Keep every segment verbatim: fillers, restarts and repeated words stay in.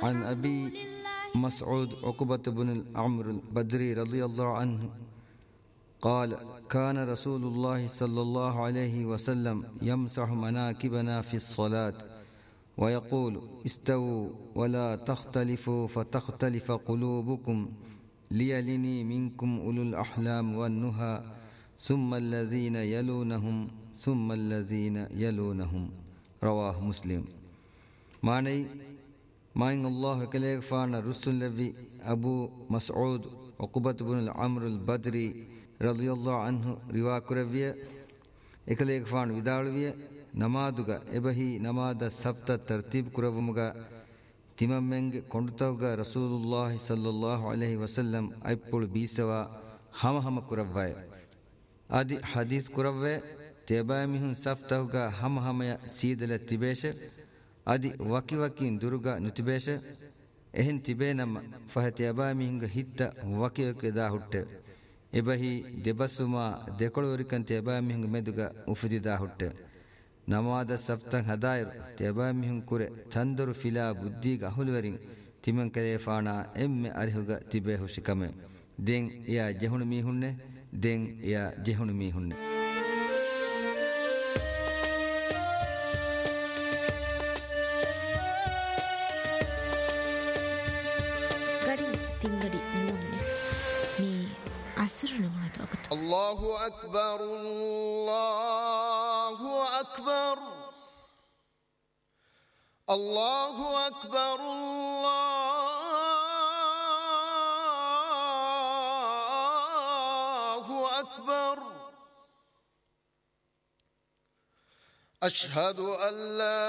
عن أبي مسعود عقبة بن العمر البدري رضي الله عنه قال كان رسول الله صلى الله عليه وسلم يمسح مناكبنا في الصلاة ويقول استووا ولا تختلفوا فتختلف قلوبكم ليلني منكم أولو الأحلام والنهى ثم الذين يلونهم ثم الذين يلونهم رواه مسلم. معني ماين الله كليك فانا رسول لبي أبو مسعود عقبة بن العمر البدري رضي الله عنه روا كربيه එකලේක ෆාන විදාළුවිය නමාදුග එබහි නමාද සබ්ත තර්තිබ් කුරවමුග තිමම්මෙන්ගේ කොඬුතවග රසූලුල්ලාහි සල්ලල්ලාහු අලයිහි වසල්ලම් අයිප්පුළු බීසවා හම හම කුරව්වය ආදි හදීස් කුරව්වේ තේබා මිහුන් සෆ්තවග හම හමය සීදල තිබේෂ ආදි වකි වකින් දුරුග නුතිබේෂ එහෙන් තිබේ නම ෆහතියබා මිහුන්ගේ හිත්ත වකි වකි දා හුට්ටේ එබහි දෙබසුමා දෙකොළවරිකන් තේබා මිහුන් මෙදුග උෆදිදා හුට්ට නමාද සෆ්තන් හදායරු තේබා මිහුන් කුරේ තන්දරු ෆිලා බුද්ධීග අහුලවරින් තිමන් කලේ ෆානා එම්මෙ අරිහුග තිබේ හුෂිකම දෙන් එයා ජෙහුණු මිහුන්නේ දෙන් එයා ජෙහුණු මිහුන්නේ ගඩි තිංගඩි නුන්නේ මේ الله أكبر الله أكبر الله أكبر الله أكبر أشهد أن لا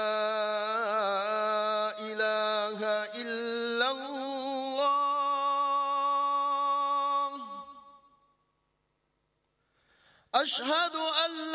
إله إلا الله أشهد أن